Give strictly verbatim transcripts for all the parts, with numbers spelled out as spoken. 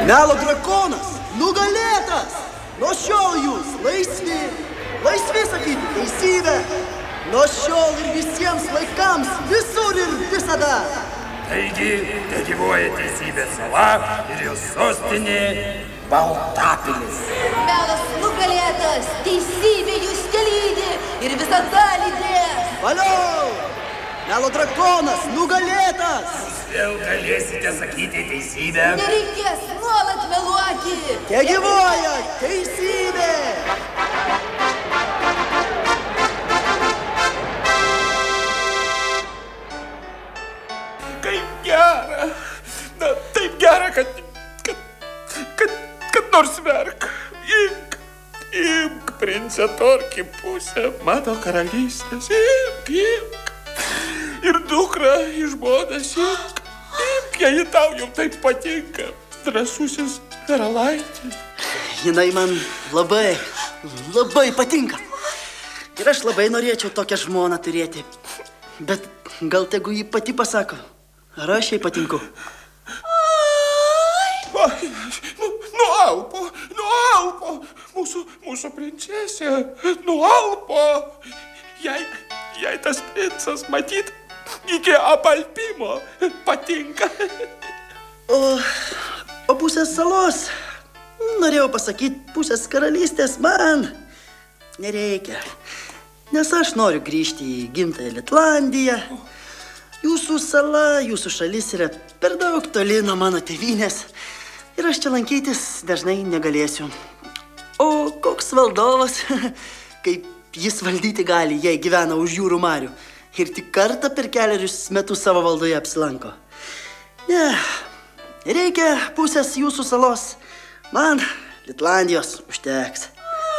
Melo drakonas nugalėtas. Nuo šiol jūs laisvi, laisvi sakyti teisybę. Nuo šiol ir visiems laikams, visur ir visada. Taigi, tegyvuoja Teisybės sala ir jos sostinė Baltapilis. Melas nugalėtas, teisybė jūs telydi ir visada lydės. Valiau! Melo drakonas nugalėtas. Vėl galėsite sakyti teisybę. Nereikės nuolat meluoti. Tegyvuoja teisybė. Kaip gera. Na, taip gera, kad, kad, kad, kad nors verk. Imk, imk, princė Torki pusę mano karalystės. Imk, imk. Ir dukra iš žmonas imk. Imk, jei tau jau taip patinka. Drąsusis karalaitis. Jinai man labai, labai patinka. Ir aš labai norėčiau tokią žmoną turėti. Bet gal tegu ji pati pasako, ar aš jai patinku. Ai, nu, nu Alpo, nu Alpo, mūsų, mūsų princesė, nu Alpo. Jei, jei tas princas matyt iki apalpimo patinka. O, o pusės salos, norėjau pasakyti, pusės karalystės man nereikia. Nes aš noriu grįžti į gimtąją Litlandiją. Jūsų sala, jūsų šalis yra per daug toli nuo mano tėvynės. Ir aš čia lankytis dažnai negalėsiu. O koks valdovas, kaip jis valdyti gali, jei gyvena už jūrų marių. Ir tik kartą per keliarius metus savo valdoje apsilanko. Ne, reikia pusės jūsų salos. Man Litlandijos užteks.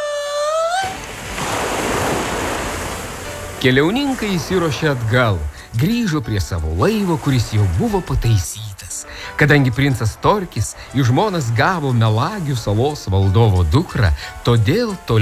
Keliauninkai įsiruošė atgal, grįžo prie savo laivo, kuris jau buvo pataisytas. Kadangi princas Torkis į žmonas gavo Melagių salos valdovo dukrą, todėl toliau